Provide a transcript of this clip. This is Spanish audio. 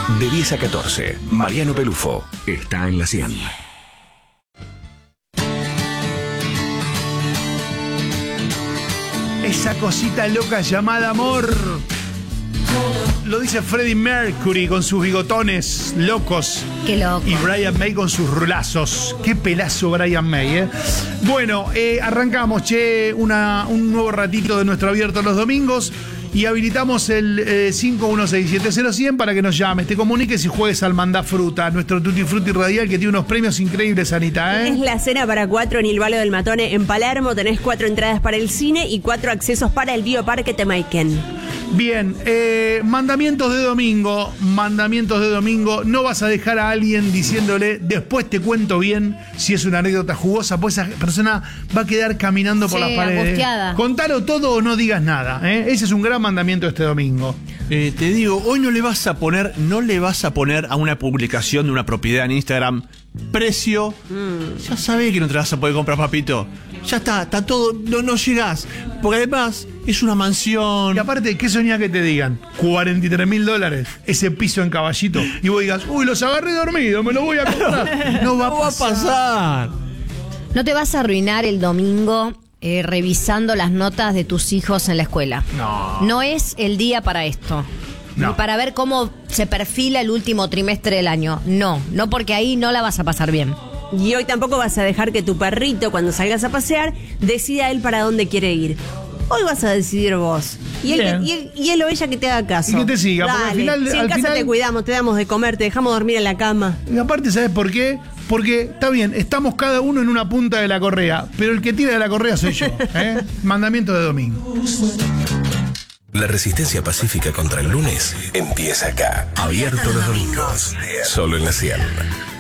De 10 a 14, Mariano Pelufo está en la 100. Esa cosita loca llamada amor. Lo dice Freddie Mercury con sus bigotones locos. Qué loco. Y Brian May con sus rulazos. Qué pelazo Brian May, ¿eh? Bueno, arrancamos, un nuevo ratito de nuestro abierto los domingos. Y habilitamos el 51670100 para que nos llames, te comuniques y juegues al Mandá Fruta, nuestro Tutti Frutti radial que tiene unos premios increíbles, Anita, ¿eh? Es la cena para 4 en el Valo del Matone en Palermo. Tenés 4 entradas para el cine y 4 accesos para el Bioparque Temaiken. Bien, mandamientos de domingo. No vas a dejar a alguien diciéndole, después te cuento bien si es una anécdota jugosa, pues esa persona va a quedar caminando por las paredes. Angustiada. Contalo todo o no digas nada, ¿eh? Ese es un gran mandamiento este domingo. Te digo, hoy no le vas a poner a una publicación de una propiedad en Instagram precio. Ya sabés que no te la vas a poder comprar, papito. Ya está todo, no llegás. Porque además es una mansión. Y aparte, ¿qué soñás que te digan? $43.000, ese piso en Caballito. Y vos digas, uy, los agarré dormidos, me lo voy a comprar. No va a pasar. No te vas a arruinar el domingo revisando las notas de tus hijos en la escuela. No es el día para esto. No. Ni para ver cómo se perfila el último trimestre del año. No porque ahí no la vas a pasar bien. Y hoy tampoco vas a dejar que tu perrito, cuando salgas a pasear, decida él para dónde quiere ir. Hoy vas a decidir vos. Y él o ella que te haga caso. Y que te siga. Dale. Porque al final, si en casa te cuidamos, te damos de comer, te dejamos dormir en la cama. Y aparte, ¿sabes por qué? Porque está bien, estamos cada uno en una punta de la correa, pero el que tira de la correa soy yo. Mandamiento de domingo. La resistencia pacífica contra el lunes empieza acá. Abierto los domingos. Solo en la 100.